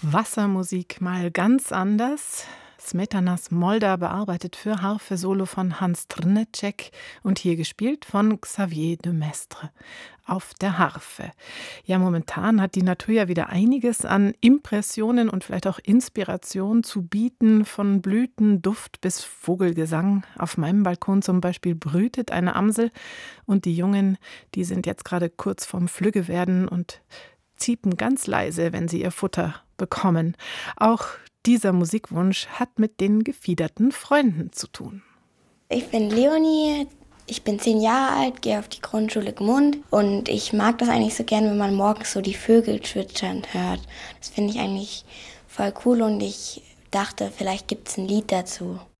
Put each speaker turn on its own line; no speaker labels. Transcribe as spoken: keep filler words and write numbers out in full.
Wassermusik mal ganz anders. Smetanas Molda bearbeitet für Harfe Solo von Hans Trnecek und hier gespielt von Xavier de Maistre auf der Harfe. Ja, momentan hat die Natur ja wieder einiges an Impressionen und vielleicht auch Inspiration zu bieten, von Blütenduft bis Vogelgesang. Auf meinem Balkon zum Beispiel brütet eine Amsel und die Jungen, die sind jetzt gerade kurz vorm Flüggewerden und ziepen ganz leise, wenn sie ihr Futter bekommen. Auch dieser Musikwunsch hat mit den gefiederten Freunden zu tun.
Ich bin Leonie, ich bin zehn Jahre alt, gehe auf die Grundschule Gmund und ich mag das eigentlich so gern, wenn man morgens so die Vögel zwitschern hört. Das finde ich eigentlich voll cool und ich dachte, vielleicht gibt es ein Lied dazu.